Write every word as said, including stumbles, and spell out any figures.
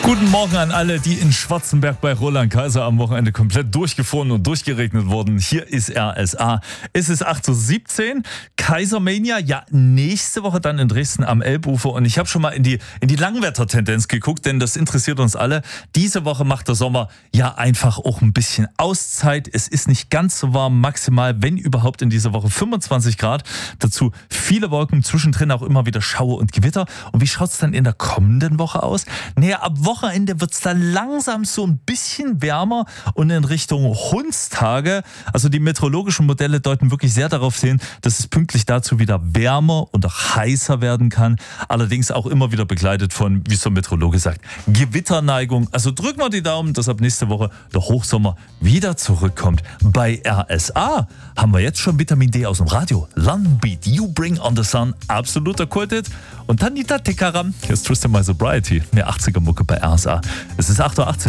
Guten Morgen an alle, die in Schwarzenberg bei Roland Kaiser am Wochenende komplett durchgefroren und durchgeregnet wurden. Hier ist R S A. Es ist acht Uhr siebzehn. Kaisermania, ja, nächste Woche dann in Dresden am Elbufer. Und ich habe schon mal in die, in die Langwettertendenz geguckt, denn das interessiert uns alle. Diese Woche macht der Sommer ja einfach auch ein bisschen Auszeit. Es ist nicht ganz so warm, maximal, wenn überhaupt in dieser Woche fünfundzwanzig Grad. Dazu viele Wolken, zwischendrin auch immer wieder Schauer und Gewitter. Und wie schaut es dann in der kommenden Woche aus? Naja, ab Wochenende wird es dann langsam so ein bisschen wärmer und in Richtung Hundstage. Also die meteorologischen Modelle deuten wirklich sehr darauf hin, dass es pünktlich dazu wieder wärmer und auch heißer werden kann. Allerdings auch immer wieder begleitet von, wie es der Meteorologe sagt, Gewitterneigung. Also drücken wir die Daumen, dass ab nächste Woche der Hochsommer wieder zurückkommt. Bei R S A haben wir jetzt schon Vitamin D aus dem Radio. London Beat, You Bring on the Sun, absoluter Kulthit. Und dann Nita Tekaram, hier ist Tristan My Sobriety, mehr achtziger Mucke bei R S A. Es ist acht Uhr achtzehn.